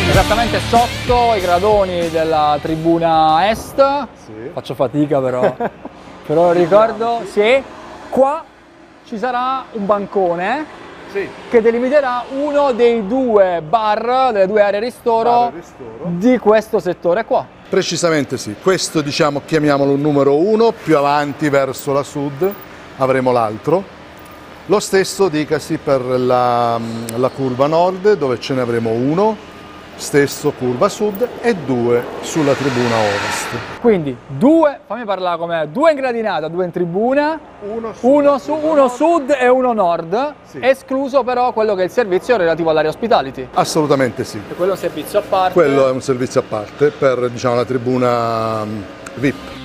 Esattamente sotto i gradoni della tribuna est, Sì. faccio fatica però, però ricordo, sì, qua ci sarà un bancone Sì. che delimiterà uno dei due bar, delle due aree ristoro, Bar e ristoro. di questo settore qua. Precisamente sì, questo diciamo chiamiamolo numero 1, più avanti verso la sud avremo l'altro. Lo stesso dicasi per la curva nord, dove ce ne avremo uno, stesso curva sud, e 2 sulla tribuna ovest. Quindi due, fammi parlare com'è, due in gradinata, due in tribuna, Uno uno sud e uno nord, Sì. escluso però quello che è il servizio relativo all'area hospitality. Assolutamente sì. E quello è un servizio a parte. Quello è un servizio a parte per diciamo, la tribuna VIP.